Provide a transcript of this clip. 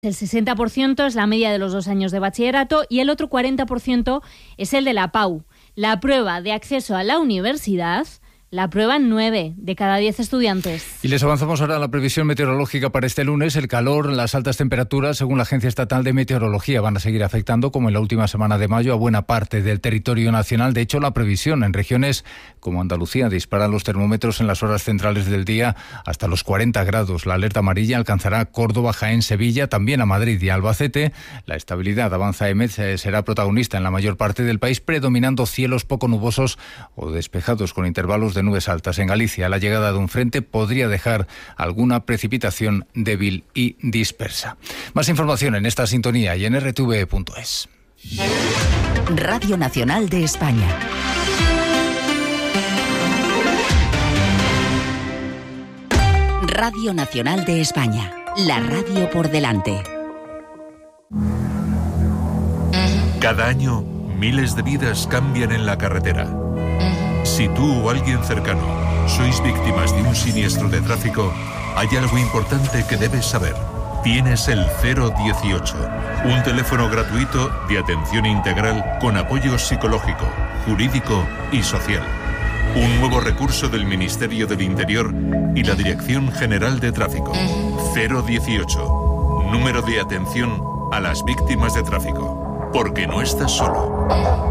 El 60% es la media de los 2 años de bachillerato y el otro 40% es el de la PAU. La prueba de acceso a la universidad la aprueban 9 de cada 10 estudiantes. Y les avanzamos ahora a la previsión meteorológica para este lunes. El calor, las altas temperaturas, según la Agencia Estatal de Meteorología, van a seguir afectando, como en la última semana de mayo, a buena parte del territorio nacional. De hecho, la previsión en regiones como Andalucía dispara los termómetros en las horas centrales del día hasta los 40 grados. La alerta amarilla alcanzará Córdoba, Jaén, Sevilla, también a Madrid y Albacete. La estabilidad avanza EMET será protagonista en la mayor parte del país, predominando cielos poco nubosos o despejados con intervalos de nubes altas. En Galicia, la llegada de un frente podría dejar alguna precipitación débil y dispersa. Más información en esta sintonía y en rtve.es. Radio Nacional de España. Radio Nacional de España. La radio por delante. Cada año, miles de vidas cambian en la carretera. Si tú o alguien cercano sois víctimas de un siniestro de tráfico, hay algo importante que debes saber. Tienes el 018, un teléfono gratuito de atención integral con apoyo psicológico, jurídico y social. Un nuevo recurso del Ministerio del Interior y la Dirección General de Tráfico. 018, número de atención a las víctimas de tráfico. Porque no estás solo.